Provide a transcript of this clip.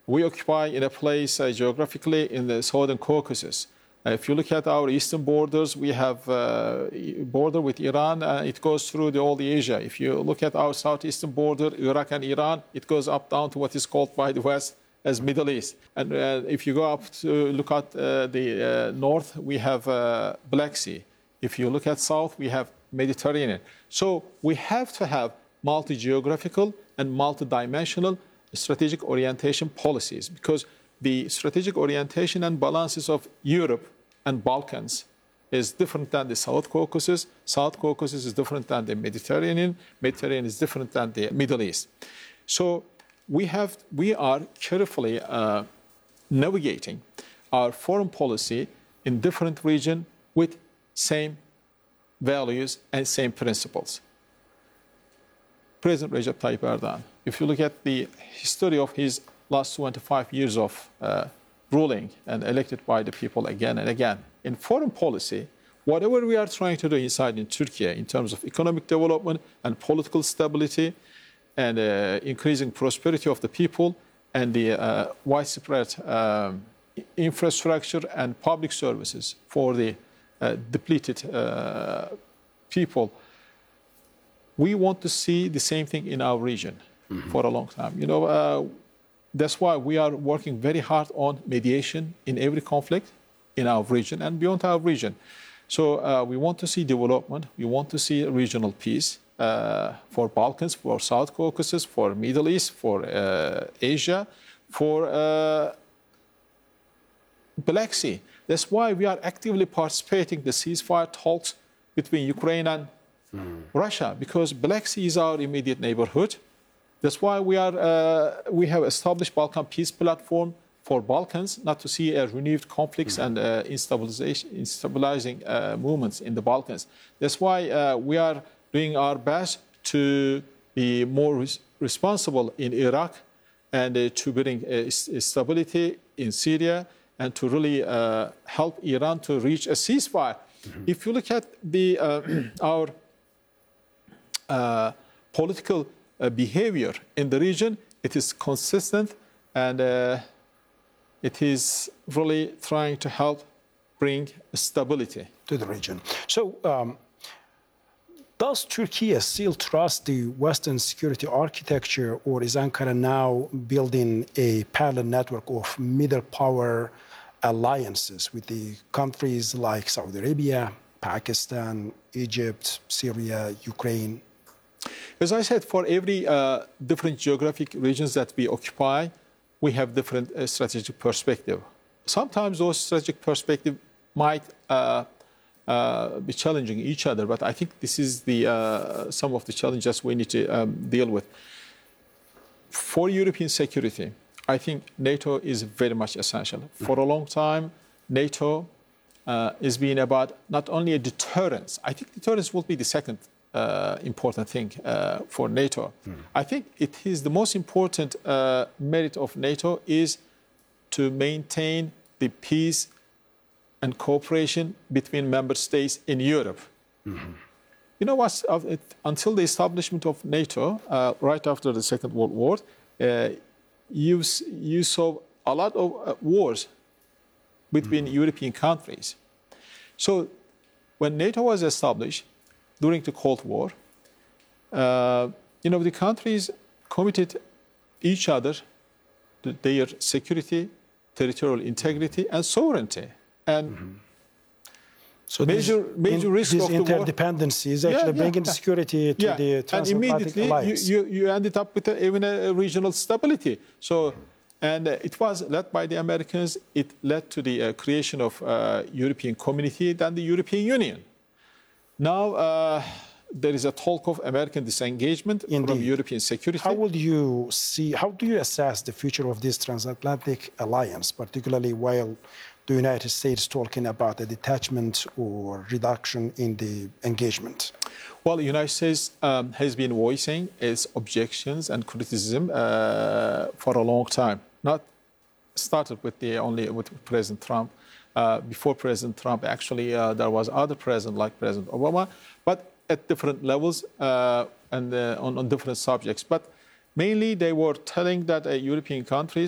we occupy in a place geographically in the southern Caucasus. If you look at our eastern borders, we have a border with Iran. It goes through all the Asia. If you look at our southeastern border, Iraq and Iran, it goes up down to what is called by the West as Middle East. And if you go up to look at the north, we have Black Sea. If you look at south, we have Mediterranean. So we have to have multi-geographical and multi-dimensional strategic orientation policies, because the strategic orientation and balances of Europe and Balkans is different than the South Caucasus. South Caucasus is different than the Mediterranean. Mediterranean is different than the Middle East. So we are carefully navigating our foreign policy in different regions with same values and same principles. President Recep Tayyip Erdogan, if you look at the history of his last 25 years of ruling and elected by the people again and again, in foreign policy, whatever we are trying to do inside in Turkey in terms of economic development and political stability and increasing prosperity of the people and the widespread infrastructure and public services for the depleted people, we want to see the same thing in our region for a long time. You know, that's why we are working very hard on mediation in every conflict in our region and beyond our region. So we want to see development. We want to see regional peace for Balkans, for South Caucasus, for Middle East, for Asia, for Black Sea. That's why we are actively participating in the ceasefire talks between Ukraine and Russia, because Black Sea is our immediate neighborhood. That's why we have established Balkan Peace Platform for Balkans, not to see renewed conflicts and instabilizing movements in the Balkans. That's why we are doing our best to be more responsible in Iraq and to bring stability in Syria and to really help Iran to reach a ceasefire. If you look at our political behavior in the region, it is consistent and it is really trying to help bring stability to the region. So does Turkey still trust the Western security architecture, or is Ankara now building a parallel network of middle power alliances with the countries like Saudi Arabia, Pakistan, Egypt, Syria, Ukraine? As I said, for every different geographic regions that we occupy, we have different strategic perspective. Sometimes those strategic perspectives might be challenging each other, but I think this is some of the challenges we need to deal with. For European security, I think NATO is very much essential. For a long time, NATO is being about not only a deterrence. I think deterrence will be the second important thing for NATO. I think it is the most important merit of NATO is to maintain the peace and cooperation between member states in Europe. You know what? Until the establishment of NATO, right after the Second World War, you saw a lot of wars between European countries. So when NATO was established during the Cold War, the countries committed each other to their security, territorial integrity, and sovereignty. And so major risk of the war. This interdependency is actually bringing security to the transatlantic alliance. And immediately you ended up with even a regional stability. So, and it was led by the Americans. It led to the creation of European Community, then the European Union. Now there is a talk of American disengagement from European security. How do you assess the future of this transatlantic alliance, particularly while the United States talking about a detachment or reduction in the engagement? Well, the United States has been voicing its objections and criticism for a long time. Not started with with President Trump. Before President Trump, actually, there was other president like President Obama, but at different levels and on different subjects. But mainly, they were telling that European countries